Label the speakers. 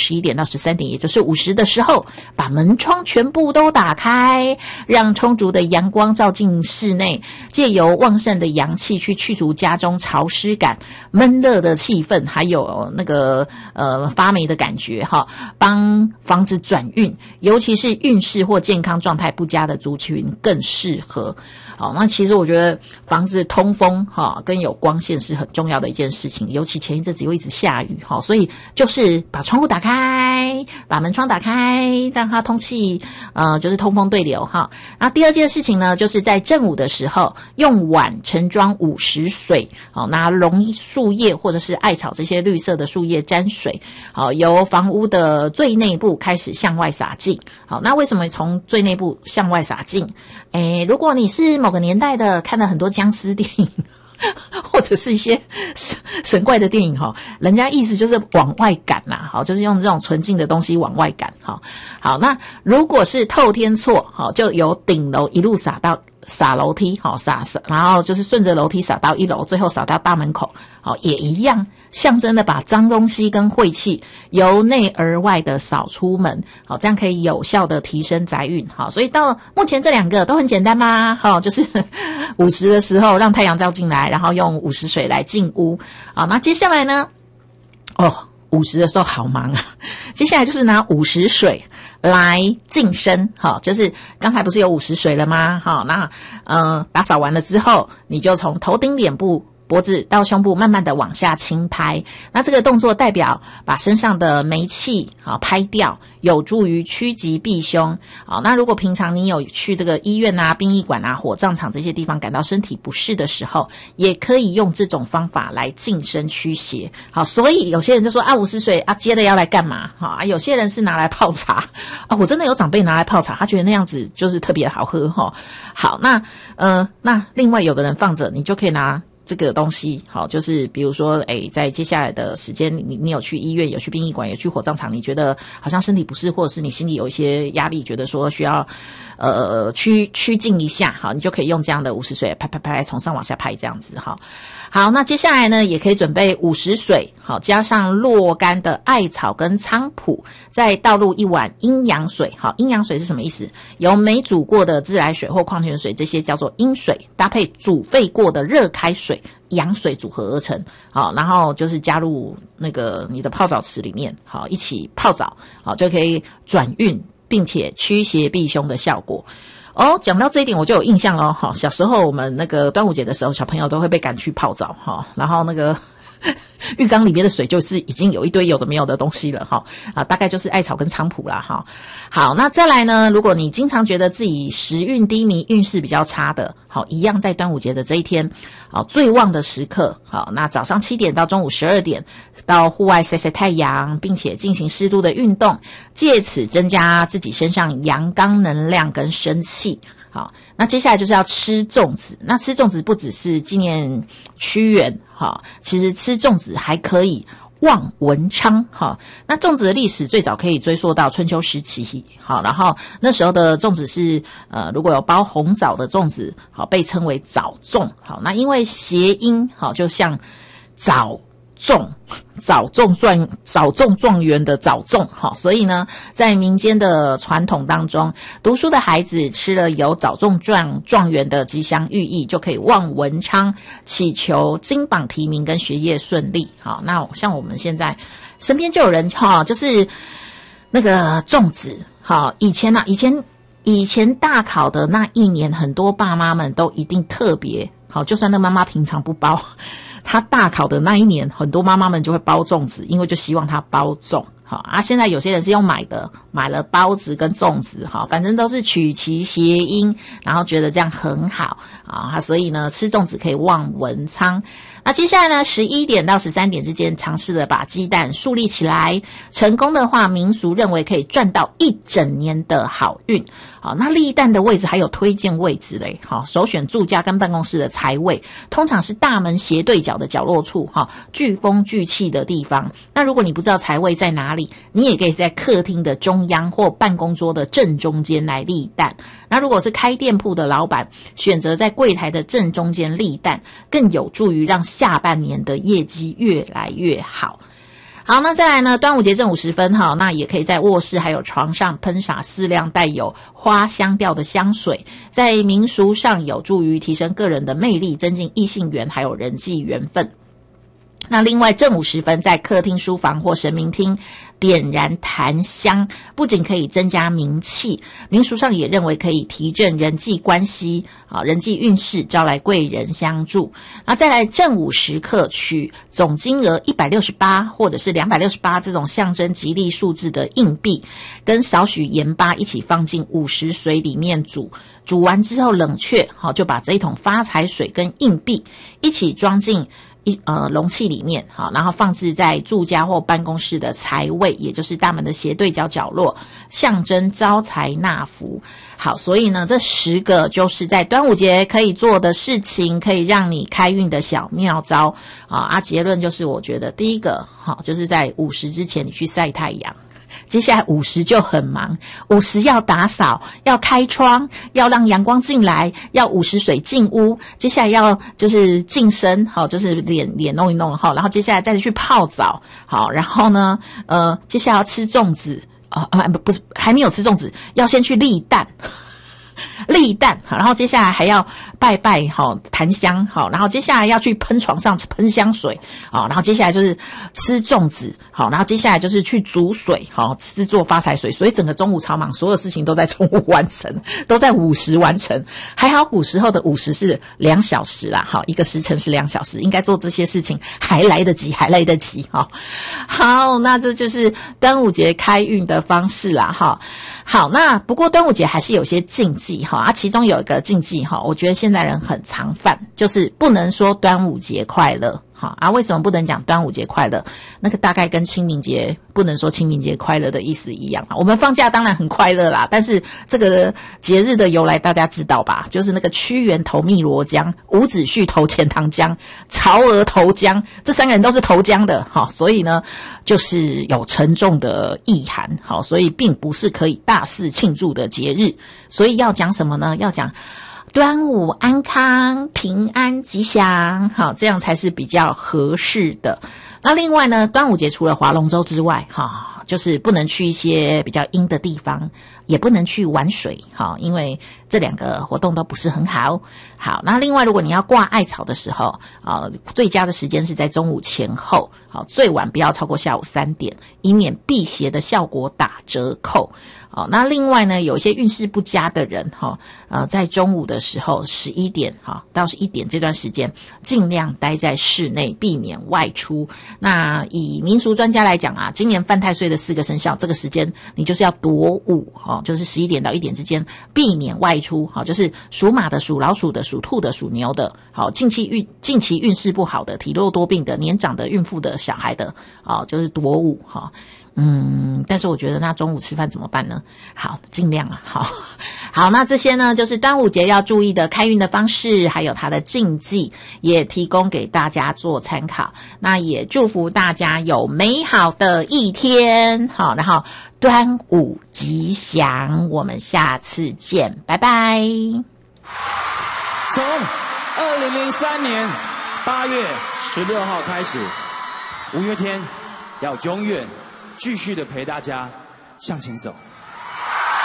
Speaker 1: 11点到13点，也就是午时的时候，把门窗全部都打开，让充足的阳光照进室内，借由旺盛的阳气去去除家中潮湿感、闷热的气氛，还有那个发霉的感觉哈，帮房子转运，尤其是运势或健康状态不佳的族群更适合。好，那其实我觉得房子通风跟有光线是很重要的一件事情，尤其前一阵子又一直下雨所以就是把窗户打开，把门窗打开，让它通气就是通风对流哈。那第二件事情呢，就是在正午的时候用碗盛装午时水，拿榕树叶或者是艾草这些绿色的树叶沾水，由房屋的最内部开始向外洒进。好，那为什么从最内部向外洒进？如果你是某个年代的看了很多僵尸电影或者是一些神怪的电影人家意思就是往外赶啦，就是用这种纯净的东西往外赶。好，那如果是透天厝就由顶楼一路洒楼梯然后就是顺着楼梯洒到1楼，最后洒到大门口，也一样象征的把脏东西跟晦气由内而外的扫出门，这样可以有效的提升宅运。所以到目前这两个都很简单吗？就是午时的时候让太阳照进来，然后用午时水来进屋。那接下来呢？午时的时候好忙啊，接下来就是拿午时水来净身，就是刚才不是有午时水了吗？那打扫完了之后，你就从头顶、脸部、脖子到胸部慢慢的往下轻拍，那这个动作代表把身上的霉气拍掉，有助于趋吉避凶。那如果平常你有去这个医院啊、殡仪馆啊、火葬场这些地方感到身体不适的时候，也可以用这种方法来净身驱邪。好，所以有些人就说午时水接着要来干嘛？有些人是拿来泡茶我真的有长辈拿来泡茶，他觉得那样子就是特别好喝好，那另外有的人放着，你就可以拿这个东西，就是比如说在接下来的时间你有去医院，有去殡仪馆，有去火葬场，你觉得好像身体不适，或者是你心里有一些压力，觉得说需要趋近一下，你就可以用这样的午时水拍从上往下拍这样子好，那接下来呢，也可以准备午时水，加上若干的艾草跟菖蒲，再倒入1碗阴阳水。阴阳水是什么意思？由没煮过的自来水或矿泉水，这些叫做阴水，搭配煮沸过的热开水、阳水组合而成。然后就是加入那个你的泡澡池里面，一起泡澡，就可以转运并且驱邪避凶的效果。讲到这一点我就有印象咯小时候我们那个端午节的时候，小朋友都会被赶去泡澡然后那个浴缸里面的水就是已经有一堆有的没有的东西了大概就是艾草跟菖蒲啦好，那再来呢，如果你经常觉得自己时运低迷、运势比较差的，一样在端午节的这一天最旺的时刻那早上7点到中午12点到户外晒晒太阳，并且进行适度的运动，借此增加自己身上阳刚能量跟生气。好，那接下来就是要吃粽子。那吃粽子不只是纪念屈原其实吃粽子还可以望文昌那粽子的历史最早可以追溯到春秋时期然后那时候的粽子是如果有包红枣的粽子被称为枣粽那因为谐音就像枣粽状元的枣粽所以呢，在民间的传统当中，读书的孩子吃了有枣粽状元的吉祥寓意，就可以望文昌，祈求金榜题名跟学业顺利那像我们现在身边就有人就是那个粽子以前大考的那一年，很多爸妈们都一定特别就算那妈妈平常不包，他大考的那一年，很多妈妈们就会包粽子，因为就希望他包中现在有些人是用买了包子跟粽子反正都是取其谐音，然后觉得这样很好所以呢，吃粽子可以望文昌。那接下来呢，11点到13点之间尝试的把鸡蛋竖立起来，成功的话，民俗认为可以赚到一整年的好运。那立蛋的位置还有推荐位置嘞，首选住家跟办公室的财位，通常是大门斜对角的角落处聚风聚气的地方。那如果你不知道财位在哪里，你也可以在客厅的中央或办公桌的正中间来立蛋。那如果是开店铺的老板，选择在柜台的正中间立蛋，更有助于让下半年的业绩越来越好。 好，那再来呢，端午节正午时分哈，那也可以在卧室还有床上喷洒4辆带有花香调的香水，在民俗上有助于提升个人的魅力，增进异性缘还有人际缘分。那另外正午时分，在客厅、书房或神明厅点燃檀香，不仅可以增加名气，民俗上也认为可以提振人际关系人际运势，招来贵人相助。那再来正午时刻，取总金额168或者是268这种象征吉利数字的硬币，跟少许盐巴一起放进50水里面煮完之后冷却，就把这一桶发财水跟硬币一起装进容器里面，然后放置在住家或办公室的财位，也就是大门的斜对角角落，象征招财纳福。好，所以呢，这10个就是在端午节可以做的事情，可以让你开运的小妙招结论就是，我觉得第一个就是在50之前你去晒太阳。接下来50就很忙，50要打扫，要开窗，要让阳光进来，要50水进屋，接下来要就是净身，就是脸弄一弄，然后接下来再去泡澡，好，然后呢接下来要吃粽子不是还没有吃粽子，要先去立蛋然后接下来还要拜拜檀香然后接下来要去喷床上喷香水然后接下来就是吃粽子然后接下来就是去煮水制作发财水，所以整个中午超忙，所有事情都在中午完成，都在50完成。还好古时候的50是2小时啦，一个时辰是2小时，应该做这些事情还来得及好，那这就是端午节开运的方式啦好，那不过端午节还是有些禁忌其中有一个禁忌我觉得现代人很常犯，就是不能说端午节快乐为什么不能讲端午节快乐？那个大概跟清明节不能说清明节快乐的意思一样我们放假当然很快乐啦，但是这个节日的由来大家知道吧？就是那个屈原投汨罗江，伍子胥投钱塘江，曹娥投江，这3个人都是投江的所以呢就是有沉重的意涵所以并不是可以大肆庆祝的节日。所以要讲什么呢？要讲端午安康平安吉祥这样才是比较合适的。那另外呢，端午节除了划龙舟之外就是不能去一些比较阴的地方，也不能去玩水因为这2个活动都不是很好。好，那另外如果你要挂艾草的时候最佳的时间是在中午前后最晚不要超过下午3点，以免辟邪的效果打折扣。那另外呢，有一些运势不佳的人在中午的时候11点到1点这段时间尽量待在室内，避免外出。那以民俗专家来讲今年犯太岁的4个生肖，这个时间你就是要躲午就是11点到1点之间避免外出就是属马的、属老鼠的、属兔的、属牛的近期运势不好的、体弱多病的、年长的、孕妇的、小孩的就是躲午但是我觉得那中午吃饭怎么办呢？好，尽量好，那这些呢就是端午节要注意的开运的方式，还有它的禁忌，也提供给大家做参考。那也祝福大家有美好的一天然后端午吉祥，我们下次见，拜拜。
Speaker 2: 从2003年8月16号开始，五月天要永远继续的陪大家向前走。